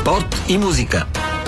спорт и музика.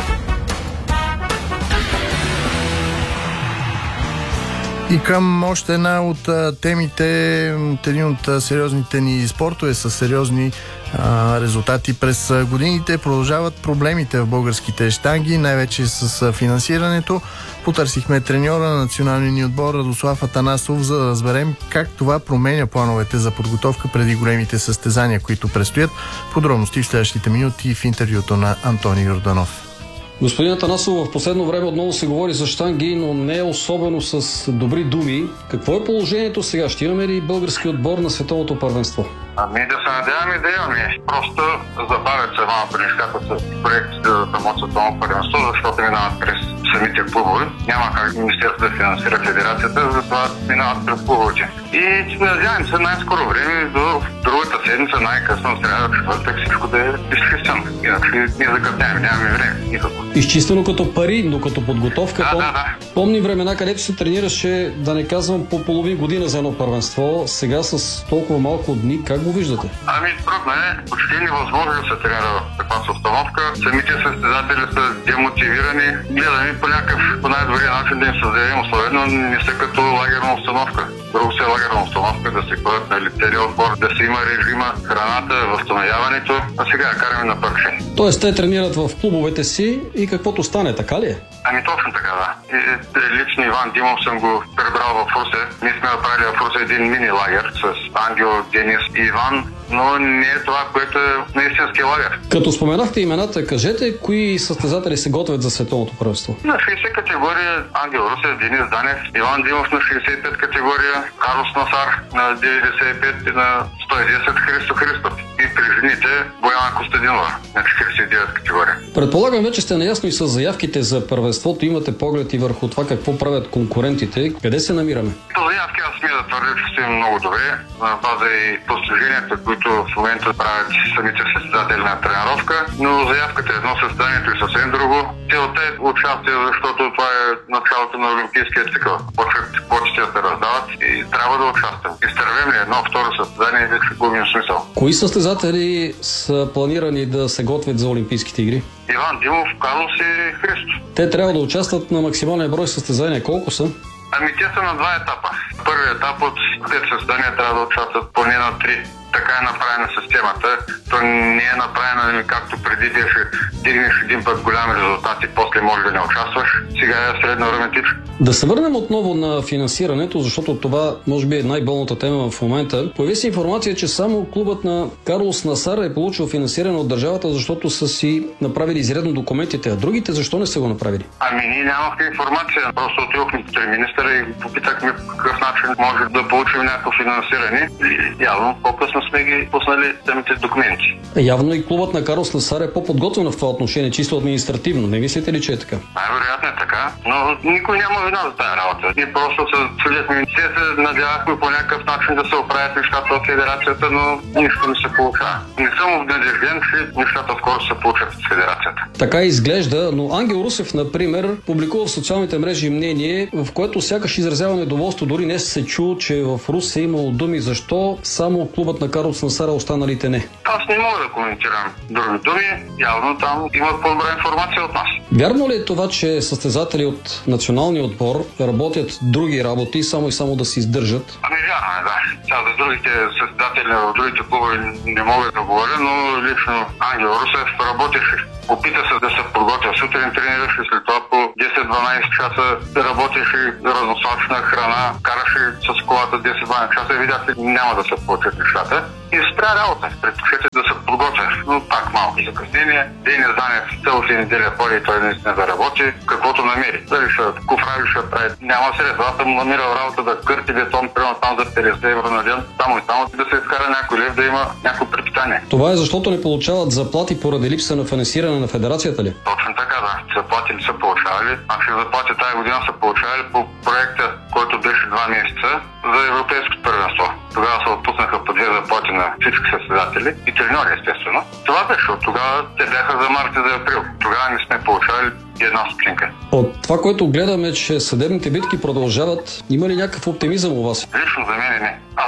И към още една от темите, един от сериозните ни спортове с сериозни резултати през годините. Продължават проблемите в българските щанги, най-вече с финансирането. Потърсихме треньора на националния ни отбор Радослав Атанасов, за да разберем как това променя плановете за подготовка преди големите състезания, които предстоят. Подробности в следващите минути в интервюто на Антони Йорданов. Господин Атанасов, в последно време отново се говори за щанги, но не особено с добри думи. Какво е положението сега? Ще имаме ли български отбор на световното първенство? Ами да се надяваме да имаме. Просто забавят се малко нещата с проектите за самото световно първенство, защото минават през самите клубове. Няма как министерството да финансира федерацията, затова минават през клубовете. И надявам се най-скоро време до другата седмица, най-късно трябва да четвъртък всичко да е изчистено. Иначе ние закъсняем, нямаме време. Никакво. Изчистено като пари, но като подготовка. Да. Помни времена, където се тренираше, да не казвам, по половин година за едно първенство. Сега с толкова малко дни, как го виждате? Ами трудно е. Почти невъзможно да се тренира в такава обстановка. Самите състезатели са демотивирани. Гледаме по някакъв, по най-добрия начин да им създадем условия, но не са като лагерна обстановка. Друго се е лагерна обстановка, да се ходят на целия отбор, да се има режима, храната, възстановяването, а сега я караме на парче. Тоест те тренират в клубовете си и каквото стане, така ли е? Ами точно така, да. И лично Иван Димов съм го пребрал в Русе. Ние сме направили в Русе един мини лагер с Ангел, Денис и Иван, но не е това, което е на истински лагер. Като споменахте имената, кажете, кои състезатели се готвят за световното първенство? На 60 категория Ангел Русев, Денис Данев, Иван Димов на 65 категория, Карлос Насар на 95 и на 110 Христо Христов. И при жените Бояна Костадинова на 49 категория. Предполагам, вече сте наясно и с заявките за първенството. Имате поглед и върху това какво правят конкурентите. Къде се намираме? По заявки аз смея да твърдя, че сте много добре на база и постиженията, които в момента правят самите състезатели на тренировка, но заявката е едно, състоянието и съвсем друго. Целта е участие, защото това е началото на олимпийския цикъл. Почват почти да се раздават и трябва да участвам. Изтървем ли едно, второ състезание, вече губим смисъл. Кои състезатели са планирани да се готвят за Олимпийските игри? Иван Димов, Карлос и Христо. Те трябва да участват на максималния брой състезания. Колко са? Ами те са на два етапа. Първият етап от 5 състезания трябва да участват поне на 3. Така е направена системата. То не е направена както преди, беше дигнеш един път голями резултати, после може да не участваш. Сега е средно аритметично. Да се върнем отново на финансирането, защото това може би е най-болната тема в момента. Появи се информация, че само клубът на Карлос Насар е получил финансиране от държавата, защото са си направили изрядно документите, а другите защо не са го направили? Ами ние нямахме информация. Просто отидохме при министъра и попитахме по какъв начин може да получим някакво финансиране. И явно по-късно сме ги пуснали самите документи. Явно и клубът на Карлос Насар е по-подготвен в това отношение, чисто административно. Не мислите ли, че е така? Най-вероятно е така, но никой няма вина за тази работа. Ние просто се чудихме, се надявахме по някакъв начин да се оправят нещата от федерацията, но нищо не се получава. Не съм обнадежден, че нещата скоро се получат от федерацията. Така изглежда, но Ангел Русев, например, публикува в социалните мрежи мнение, в което сякаш изразява недоволство. Дори днес се чу, че в Русе е имало думи защо само клубът на Карлос Насар, останалите не. Аз не мога да коментирам други думи. Явно там имат по-добра информация от нас. Вярно ли е това, че състезатели от националния отбор работят други работи, само и само да се издържат? Ами вярно е, да. Сега за другите състезатели в другите клубове не мога да говоря, но лично Ангел Русев работеше. Опита се да се подготвя. Сутрин тренираше, след това по 10-12 часа работеше разносачна храна, караше с колата 10-12 часа и видяхте, няма да се получат нещата. И спря работа. Предпочете да се подготвя, но пак малко закъснение. Денис Данев цялата неделя ходи и той наистина да работи, каквото намери. Дали ще куфрави, ще прави. Няма средства. Аз съм намирал работа да кърти бетон, примерно там за 50 евро на ден, само и само да се изкара някой лев, да има някакво препитание. Това е защото не получават заплати поради липса на финансиране на федерацията ли? Точно така, да. Заплати ли са получавали? Значи заплати тази година са получавали по проекта, който беше 2 месеца за европейското първенство. Тогава се отпуснаха по 2 заплати на всички състезатели и треньори, естествено. Това беше от тогава, те бяха за март и за април. Тогава не сме получавали една стотинка. От това, което гледаме, че съдебните битки продължават, има ли някакъв оптимизъм у вас? Лично за мен не. Аз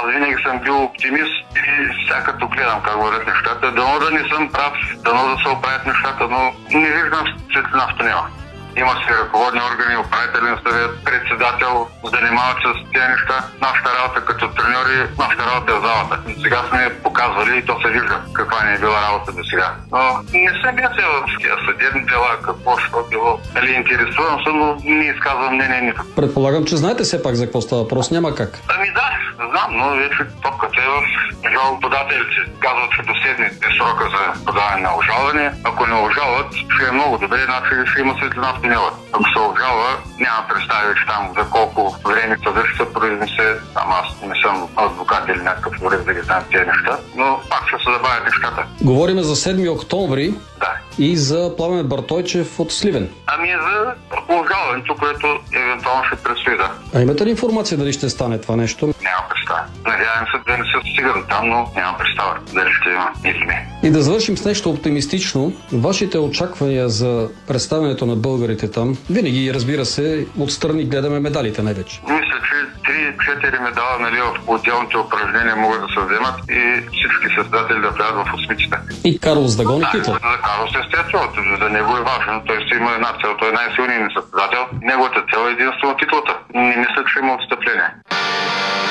винаги съм бил оптимист и сега като гледам как вървят нещата, дано да не съм прав, дано да се оправят нещата, но не виждам светлина в тунела. Има си ръководни органи, управителен съвет, председател, занимават се с тези неща. Нашата работа като треньори, нашата работа е в залата. Сега сме показвали и то се вижда каква не е била работа до сега. Но не съм бил в съдебни дела, какво ще било. Интересувам се, но не изказвам мнение нито. Предполагам, че знаете все пак за какво става въпрос, няма как. Ами да, знам, но вече топката е в жалбоподателите. Казват, че до седмица е срока за подаване на обжалване. Ако не обжалват, ще е много добре, значи ще има светлина в тунела. Ако се обжалва, няма представи, че там за колко време съдът ще се произнесе. Там аз не съм адвокат или някакъв юрист да ги знам тези неща, но пак ще се забавят нещата. Говориме за 7 октомври. Да. И за Пламен Бартойчев от Сливен. Ами за обжалването, което евентуално ще предстои, да. А имате ли информация дали ще стане това нещо? Няма представа. Надявам се да не се стигам там, но нямам представа дали ще има или не. И да завършим с нещо оптимистично. Вашите очаквания за представянето на българите там, винаги, разбира се, отстрани гледаме медалите най-вече. Мисля, че 3-4 медала, нали, в отделните упражнения могат да се вземат и всички състезатели да влязат в осмиците. И Карлос да гони титла. За Карлос естествено. За него е важно. Той си има една цел. Той е най-силният състезател. Неговата цел е единствено титлата. Не мисля, че има отстъпление.